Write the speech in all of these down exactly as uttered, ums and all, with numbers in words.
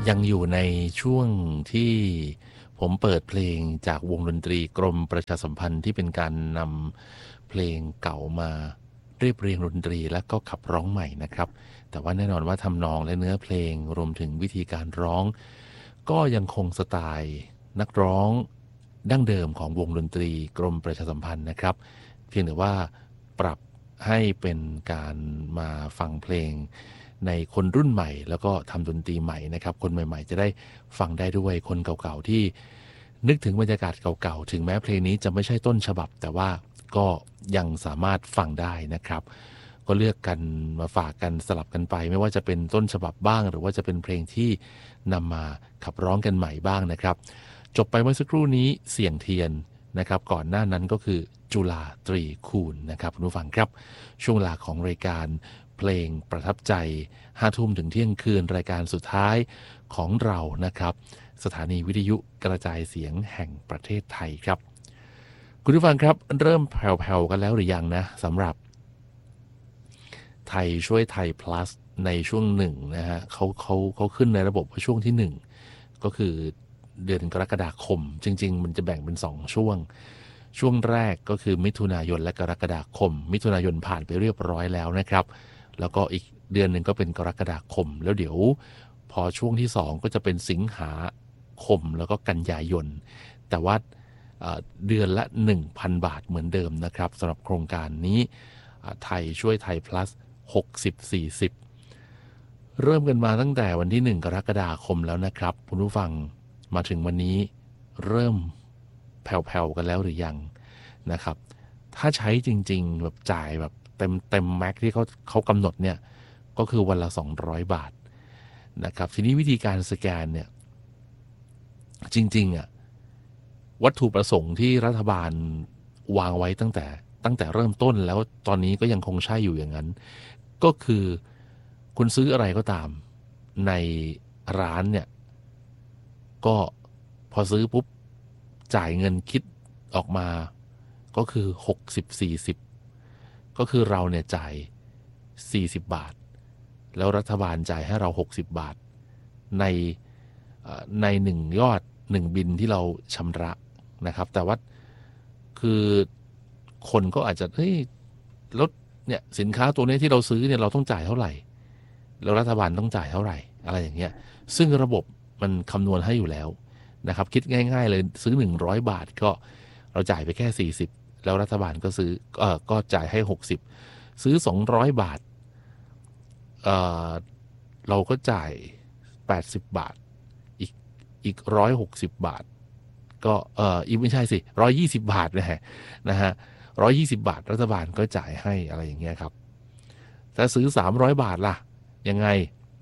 ยังอยู่ในช่วงที่ผมเปิดเพลงจากวงดนตรีกรมประชาสัมพันธ์ที่เป็นการนำเพลงเก่ามาเรียบเรียงดนตรีและก็ขับร้องใหม่นะครับแต่ว่าแน่นอนว่าทำนองและเนื้อเพลงรวมถึงวิธีการร้องก็ยังคงสไตล์นักร้องดั้งเดิมของวงดนตรีกรมประชาสัมพันธ์นะครับเพียงแต่ว่าปรับให้เป็นการมาฟังเพลงในคนรุ่นใหม่แล้วก็ทำดนตรีใหม่นะครับคนใหม่ๆจะได้ฟังได้ด้วยคนเก่าๆที่นึกถึงบรรยากาศเก่าๆถึงแม้เพลงนี้จะไม่ใช่ต้นฉบับแต่ว่าก็ยังสามารถฟังได้นะครับก็เลือกกันมาฝากกันสลับกันไปไม่ว่าจะเป็นต้นฉบับบ้างหรือว่าจะเป็นเพลงที่นำมาขับร้องกันใหม่บ้างนะครับจบไปเมื่อสักครู่นี้เสียงเทียนนะครับก่อนหน้านั้นก็คือจุฬาตรีคูณนะครับคุณผู้ฟังครับช่วงเวลาของรายการเพลงประทับใจห้าทุ่มถึงเที่ยงคืนรายการสุดท้ายของเรานะครับสถานีวิทยุกระจายเสียงแห่งประเทศไทยครับคุณผู้ฟังครับเริ่มแผ่วๆกันแล้วหรือยังนะสำหรับไทยช่วยไทย plus ในช่วงหนึ่งนะฮะเขาเขาเขาขึ้นในระบบว่าช่วงที่หนึ่งก็คือเดือนกรกฎาคมจริงๆมันจะแบ่งเป็นสองช่วงช่วงแรกก็คือมิถุนายนและกรกฎาคมมิถุนายนผ่านไปเรียบร้อยแล้วนะครับแล้วก็อีกเดือนหนึ่งก็เป็นกรกฎาคมแล้วเดี๋ยวพอช่วงที่สองก็จะเป็นสิงหาคมแล้วก็กันยายนแต่ว่าเดือนละ หนึ่งพัน บาทเหมือนเดิมนะครับสำหรับโครงการนี้ไทยช่วยไทย plus หกสิบ สี่สิบเริ่มกันมาตั้งแต่วันที่หนึ่งกรกฎาคมแล้วนะครับคุณผู้ฟังมาถึงวันนี้เริ่มแผ่วๆกันแล้วหรือยังนะครับถ้าใช้จริงๆแบบจ่ายแบบเต็มเต็มแม็กที่เขาเขากำหนดเนี่ยก็คือวันละสองร้อยบาทนะครับทีนี้วิธีการสแกนเนี่ยจริงๆอ่ะวัตถุประสงค์ที่รัฐบาลวางไว้ตั้งแต่ตั้งแต่เริ่มต้นแล้วตอนนี้ก็ยังคงใช่อยู่อย่างนั้นก็คือคุณซื้ออะไรก็ตามในร้านเนี่ยก็พอซื้อปุ๊บจ่ายเงินคิดออกมาก็คือหกสิบ สี่สิบก็คือเราเนี่ยจ่ายสี่สิบบาทแล้วรัฐบาลจ่ายให้เราหกสิบบาทในในหนึ่งยอดหนึ่งบินที่เราชำระนะครับแต่ว่าคือคนก็อาจจะเฮ้ยแล้วเนี่ยสินค้าตัวนี้ที่เราซื้อเนี่ยเราต้องจ่ายเท่าไหร่แล้วรัฐบาลต้องจ่ายเท่าไหร่อะไรอย่างเงี้ยซึ่งระบบมันคำนวณให้อยู่แล้วนะครับคิดง่ายๆเลยซื้อหนึ่งร้อยบาทก็เราจ่ายไปแค่สี่สิบแล้วรัฐบาลก็ซื้อเอ่อก็จ่ายให้หกสิบซื้อสองร้อยบาทเอ่อเราก็จ่ายแปดสิบบาทอีกอีกหนึ่งร้อยหกสิบบาทก็เอ่ออีกไม่ใช่สิหนึ่งร้อยยี่สิบบาทนะฮะนะฮะหนึ่งร้อยยี่สิบบาทรัฐบาลก็จ่ายให้อะไรอย่างเงี้ยครับถ้าซื้อสามร้อยบาทล่ะยังไง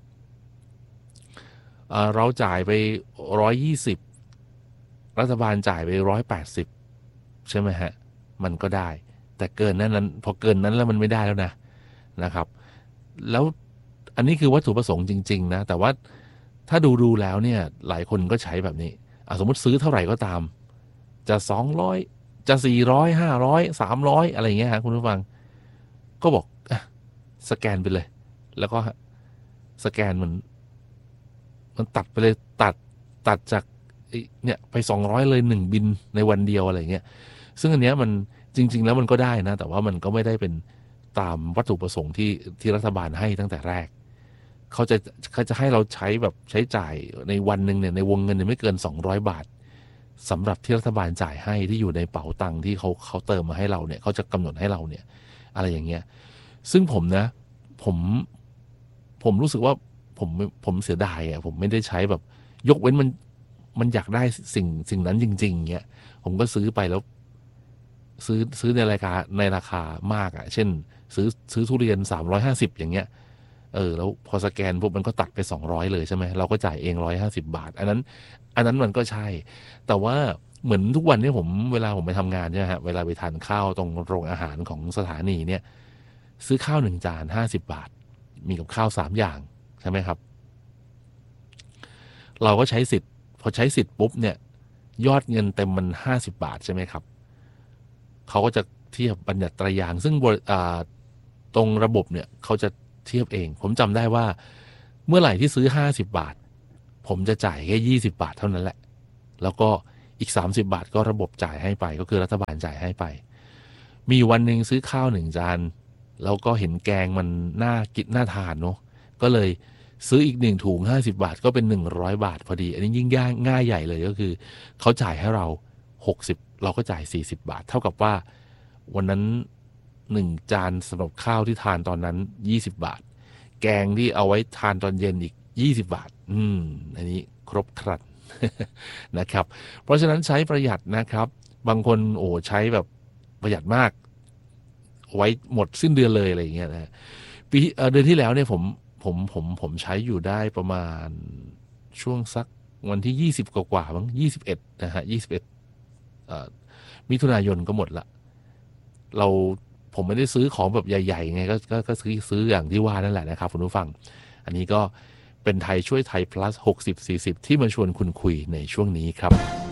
เอ่อเราจ่ายไปหนึ่งร้อยยี่สิบรัฐบาลจ่ายไปหนึ่งร้อยแปดสิบใช่ไหมฮะมันก็ได้แต่เกินนั้นนั้นพอเกินนั้นแล้วมันไม่ได้แล้วนะนะครับแล้วอันนี้คือวัตถุประสงค์จริงๆนะแต่ว่าถ้าดูดูแล้วเนี่ยหลายคนก็ใช้แบบนี้สมมติซื้อเท่าไหร่ก็ตามจะสองร้อยจะสี่ร้อยห้าร้อยสามร้อยอะไรอย่างเงี้ยฮะคุณผู้ฟังก็บอกสแกนไปเลยแล้วก็สแกนมันมันตัดไปเลยตัดตัดจากเนี่ยไปสองร้อยเลยหนึ่งบินในวันเดียวอะไรเงี้ยซึ่งอันเนี้ยมันจริงๆแล้วมันก็ได้นะแต่ว่ามันก็ไม่ได้เป็นตามวัตถุประสงค์ที่ที่รัฐบาลให้ตั้งแต่แรกเขาจะเขาจะให้เราใช้แบบใช้จ่ายในวันหนึ่งเนี่ยในวงเงินเนี่ยไม่เกินสองร้อยบาทสำหรับที่รัฐบาลจ่ายให้ที่อยู่ในเป๋าตังค์ที่เขาเขาเติมมาให้เราเนี่ยเขาจะกำหนดให้เราเนี่ยอะไรอย่างเงี้ยซึ่งผมนะผมผมรู้สึกว่าผมผมเสียดายอ่ะผมไม่ได้ใช้แบบยกเว้นมันมันอยากได้สิ่งสิ่งนั้นจริงๆเงี้ยผมก็ซื้อไปแล้วซื้อซื้อในราคาในราคามากอ่ะเช่นซื้อซื้อทุเรียนสามร้อยห้าสิบอย่างเงี้ยเออแล้วพอสแกนปุ๊บมันก็ตัดไปสองร้อยเลยใช่ไหมเราก็จ่ายเองร้อยห้าสิบบาทอันนั้นอันนั้นมันก็ใช่แต่ว่าเหมือนทุกวันนี้ผมเวลาผมไปทำงานเนี่ยฮะเวลาไปทานข้าวตรงโรงอาหารของสถานีเนี่ยซื้อข้าวหนึ่งจานห้าสิบบาทมีกับข้าวสามอย่างใช่ไหมครับเราก็ใช้สิทธิ์พอใช้สิทธิ์ปุ๊บเนี่ยยอดเงินเต็มมันห้าสิบบาทใช่ไหมครับเขาก็จะเทียบบัญญัติไตรยางค์ซึ่งตรงระบบเนี่ยเขาจะเทียบเองผมจำได้ว่าเมื่อไหร่ที่ซื้อห้าสิบบาทผมจะจ่ายแค่ยี่สิบบาทเท่านั้นแหละแล้วก็อีกสามสิบบาทก็ระบบจ่ายให้ไปก็คือรัฐบาลจ่ายให้ไปมีวันหนึ่งซื้อข้าวหนึ่งจานแล้วก็เห็นแกงมันน่ากินน่าทานเนาะก็เลยซื้ออีกหนึ่งถุงห้าสิบบาทก็เป็นหนึ่งร้อยบาทพอดีอันนี้ยิ่งง่ายง่ายใหญ่เลยก็คือเขาจ่ายให้เราหกสิบเราก็จ่ายสี่สิบบาทเท่ากับว่าวันนั้นหนึ่งจานสำหรับข้าวที่ทานตอนนั้นยี่สิบบาทแกงที่เอาไว้ทานตอนเย็นอีกยี่สิบบาทอืมอันนี้ครบครัน นะครับเพราะฉะนั้นใช้ประหยัดนะครับบางคนโอ้ใช้แบบประหยัดมากไว้หมดสิ้นเดือนเลยอะไรอย่างเงี้ยนะปีเดือนที่แล้วเนี่ยผมผมผมผมใช้อยู่ได้ประมาณช่วงสักวันที่ยี่สิบกว่าๆมั้งยี่สิบเอ็ดนะฮะยี่สิบเอ็ดมิถุนายนก็หมดละเราผมไม่ได้ซื้อของแบบใหญ่ๆไงก็ก็ก็ซื้อซื้ออย่างที่ว่านั่นแหละนะครับคุณผู้ฟังอันนี้ก็เป็นไทยช่วยไทย plus หกสิบ สี่สิบที่มาชวนคุณคุยในช่วงนี้ครับ